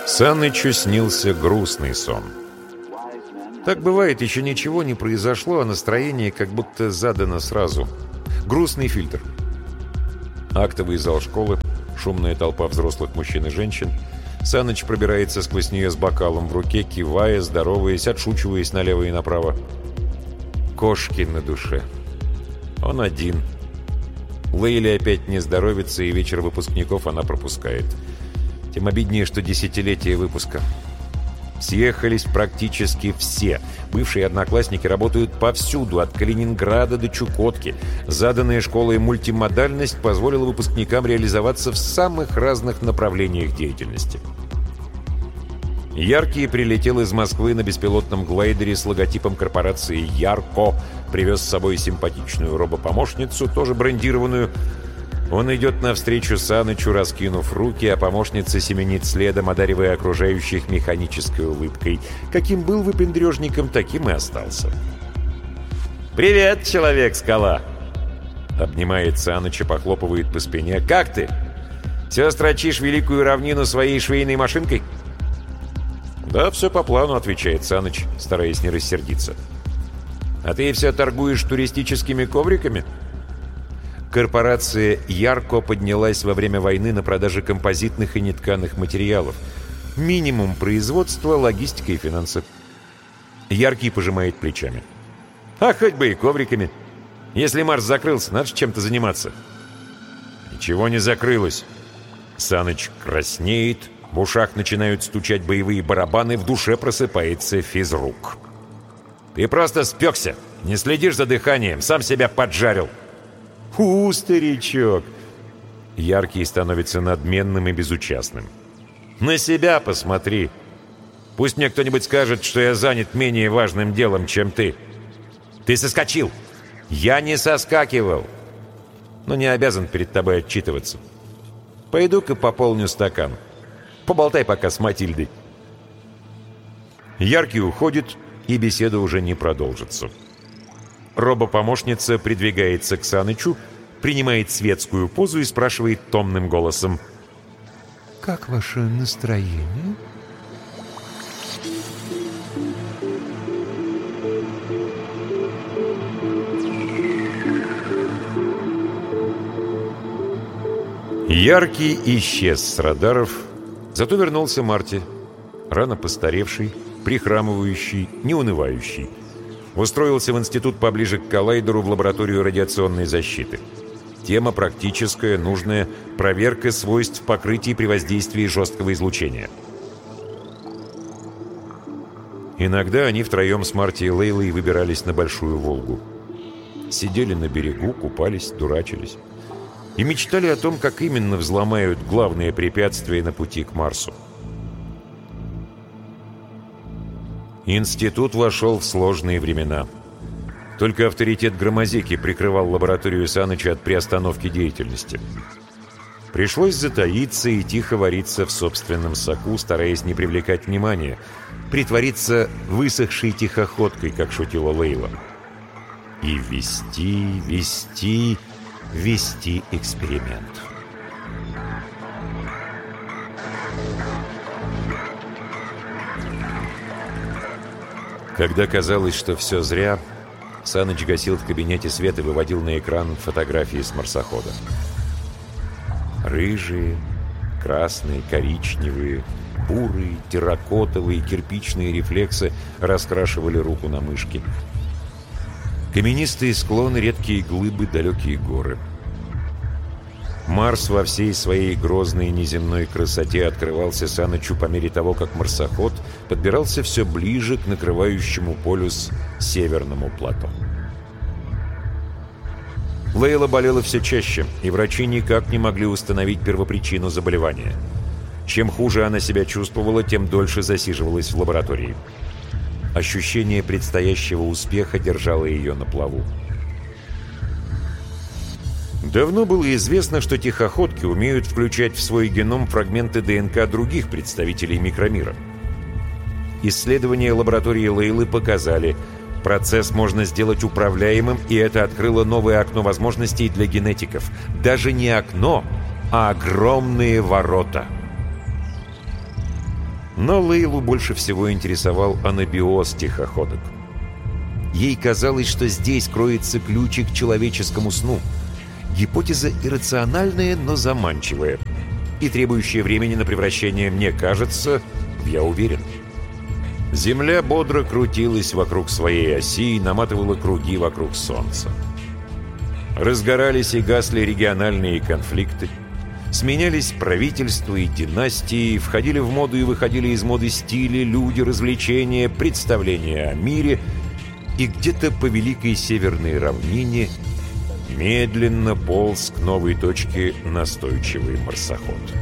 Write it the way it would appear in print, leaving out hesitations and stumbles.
Санычу снился грустный сон. Так бывает, еще ничего не произошло, а настроение как будто задано сразу. Грустный фильтр. Актовый зал школы, шумная толпа взрослых мужчин и женщин. Саныч пробирается сквозь нее с бокалом в руке, кивая, здороваясь, отшучиваясь налево и направо. Кошки на душе. Он один. Лейле опять не здоровится, и вечер выпускников она пропускает. Тем обиднее, что десятилетие выпуска. Съехались практически все. Бывшие одноклассники работают повсюду, от Калининграда до Чукотки. Заданная школой мультимодальность позволила выпускникам реализоваться в самых разных направлениях деятельности. Яркий прилетел из Москвы на беспилотном глайдере с логотипом корпорации «Ярко», привез с собой симпатичную робопомощницу, тоже брендированную. Он идет навстречу Санычу, раскинув руки, а помощница семенит следом, одаривая окружающих механической улыбкой. Каким был выпендрежником, таким и остался. «Привет, Человек-скала!» Обнимает Саныча, похлопывает по спине. «Как ты? Все строчишь великую равнину своей швейной машинкой?» «Да, все по плану», — отвечает Саныч, стараясь не рассердиться. «А ты все торгуешь туристическими ковриками?» Корпорация «Ярко» поднялась во время войны на продаже композитных и нетканых материалов. Минимум производства, логистика и финансы. Яркий пожимает плечами. «А хоть бы и ковриками. Если Марс закрылся, надо же чем-то заниматься». «Ничего не закрылось». Саныч краснеет, в ушах начинают стучать боевые барабаны, в душе просыпается физрук. «Ты просто спекся, не следишь за дыханием, сам себя поджарил». Старичок!» Яркий становится надменным и безучастным. «На себя посмотри. Пусть мне кто-нибудь скажет, что я занят менее важным делом, чем ты. Ты соскочил!» «Я не соскакивал, но не обязан перед тобой отчитываться. Пойду-ка пополню стакан. Поболтай пока с Матильдой». Яркий уходит, и беседа уже не продолжится. Робопомощница придвигается к Санычу, принимает светскую позу и спрашивает томным голосом: «Как ваше настроение?» Яркий исчез с радаров, зато вернулся Марти, рано постаревший, прихрамывающий, неунывающий. Устроился в институт поближе к коллайдеру в лабораторию радиационной защиты. Тема практическая, нужная – проверка свойств покрытий при воздействии жесткого излучения. Иногда они втроем с Марти и Лейлой выбирались на Большую Волгу. Сидели на берегу, купались, дурачились. И мечтали о том, как именно взломают главные препятствия на пути к Марсу. Институт вошел в сложные времена. Только авторитет Громозеки прикрывал лабораторию Саныча от приостановки деятельности. Пришлось затаиться и тихо вариться в собственном соку, стараясь не привлекать внимания, притвориться высохшей тихоходкой, как шутила Лейла. И вести эксперимент. Когда казалось, что все зря, Саныч гасил в кабинете свет и выводил на экран фотографии с марсохода. Рыжие, красные, коричневые, бурые, терракотовые, кирпичные рефлексы раскрашивали руку на мышке. Каменистые склоны, редкие глыбы, далекие горы. Марс во всей своей грозной неземной красоте открывался Санычу по мере того, как марсоход подбирался все ближе к накрывающему полюс северному плато. Лейла болела все чаще, и врачи никак не могли установить первопричину заболевания. Чем хуже она себя чувствовала, тем дольше засиживалась в лаборатории. Ощущение предстоящего успеха держало ее на плаву. Давно было известно, что тихоходки умеют включать в свой геном фрагменты ДНК других представителей микромира. Исследования лаборатории Лейлы показали, процесс можно сделать управляемым, и это открыло новое окно возможностей для генетиков. Даже не окно, а огромные ворота. Но Лейлу больше всего интересовал анабиоз тихоходок. Ей казалось, что здесь кроется ключик к человеческому сну. Гипотеза иррациональная, но заманчивая. И требующая времени на превращение, мне кажется, я уверен. Земля бодро крутилась вокруг своей оси и наматывала круги вокруг Солнца. Разгорались и гасли региональные конфликты. Сменялись правительства и династии, входили в моду и выходили из моды стили, люди, развлечения, представления о мире. И где-то по великой северной равнине медленно полз к новой точке настойчивый марсоход.